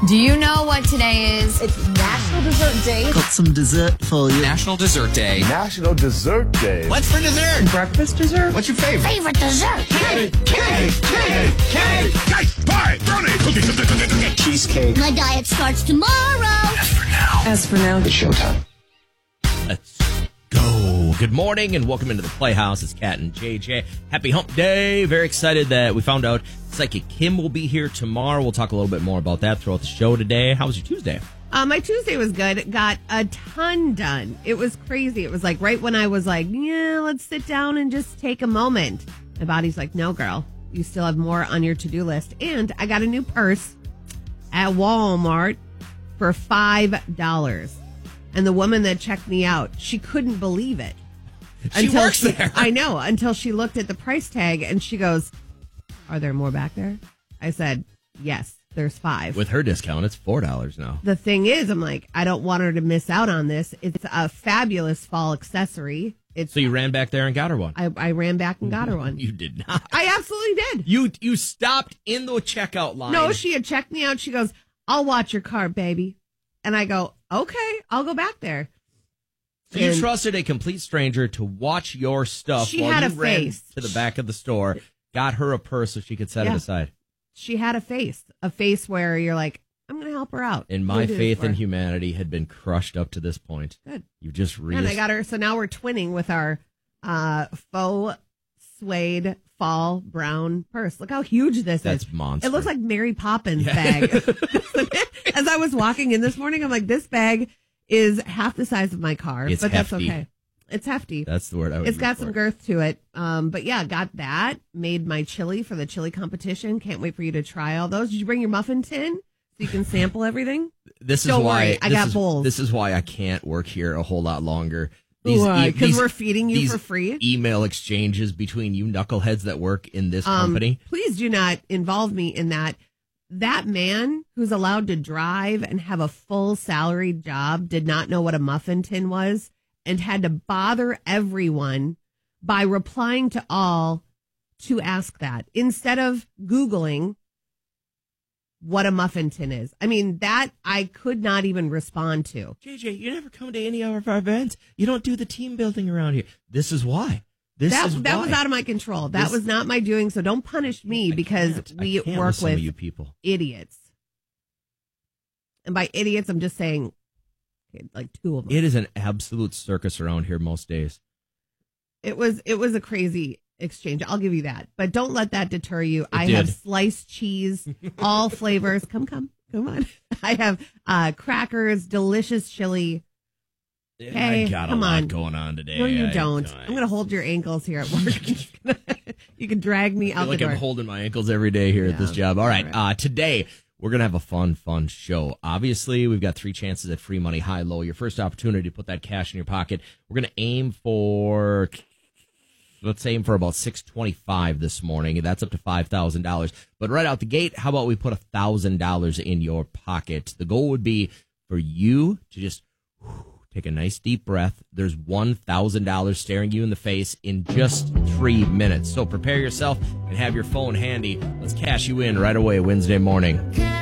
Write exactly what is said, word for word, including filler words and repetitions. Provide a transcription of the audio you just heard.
Do you know what today is? It's National Dessert Day. Got some dessert for you. National Dessert Day. National Dessert Day. What's for dessert? Breakfast dessert. What's your favorite? Favorite dessert. Cake, cake, cake, cake, cake, pie, brownie, cookie, cookie, cookie, cookie, cheesecake. My diet starts tomorrow. As for now, As for now, It's showtime. Let's go. Good morning and welcome into the Playhouse. It's Kat and J J. Happy Hump Day. Very excited that we found out Psychic Kim will be here tomorrow. We'll talk a little bit more about that throughout the show today. How was your Tuesday? Uh, my Tuesday was good. It got a ton done. It was crazy. It was like right when I was like, yeah, let's sit down and just take a moment. My body's like, no, girl, you still have more on your to-do list. And I got a new purse at Walmart for five dollars. And the woman that checked me out, she couldn't believe it. She works there. I know, until she looked at the price tag and she goes, are there more back there? I said, yes, there's five. With her discount, it's four dollars now. The thing is, I'm like, I don't want her to miss out on this. It's a fabulous fall accessory. It's So you ran back there and got her one? I, I ran back and got her one. You did not. I absolutely did. You you stopped in the checkout line. No, she had checked me out. She goes, I'll watch your cart, baby. And I go, okay, I'll go back there. So you And trusted a complete stranger to watch your stuff She while had you a ran face. to the back of the store, got her a purse so she could set Yeah. it aside. she had a face, a face where you're like, I'm going to help her out. And I'm my gonna do this faith for in her. humanity had been crushed up to this point. Good. You just re- And I got her. So now we're twinning with our uh, faux suede fall brown purse. Look how huge this That's is. monster. It looks like Mary Poppins Yeah. bag. As I was walking in this morning, I'm like, this bag is half the size of my car, It's but hefty. that's okay. It's hefty. That's the word I would It's use got for some it. girth to it. Um, but yeah, got that. Made my chili for the chili competition. Can't wait for you to try all those. Did you bring your muffin tin so you can sample everything? This is Don't why worry, I this got is, bowls. This is why I can't work here a whole lot longer. These Why? e- 'Cause these- we're feeding you these for free? Email exchanges between you knuckleheads that work in this Um, company. Please do not involve me in that. That man who's allowed to drive and have a full salaried job did not know what a muffin tin was and had to bother everyone by replying to all to ask that instead of Googling what a muffin tin is. I mean, that I could not even respond to. J J, you never come to any of our events. You don't do the team building around here. This is why. This That, is that why. was out of my control. That This- was not my doing. So don't punish me I because can't. I we can't work some of with you people. idiots. And by idiots, I'm just saying okay, like two of them. It is an absolute circus around here most days. It was it was a crazy exchange. I'll give you that. But don't let that deter you. I did. have sliced cheese, all flavors. Come, come, come on. I have uh, crackers, delicious chili. Hey, I got come a lot on. going on today. No, you I- don't. I- I'm going to hold your ankles here at work. You can drag me I out feel the like door. I'm holding my ankles every day here at this Yeah. job. All right, All right. Uh, today we're gonna have a fun, fun show. Obviously, we've got three chances at free money, high, low. Your first opportunity to put that cash in your pocket. We're gonna aim for, let's aim for about six twenty-five this morning. That's up to five thousand dollars. But right out the gate, how about we put a thousand dollars in your pocket? The goal would be for you to just whew, take a nice deep breath. There's one thousand dollars staring you in the face in just three minutes. So prepare yourself and have your phone handy. Let's cash you in right away Wednesday morning.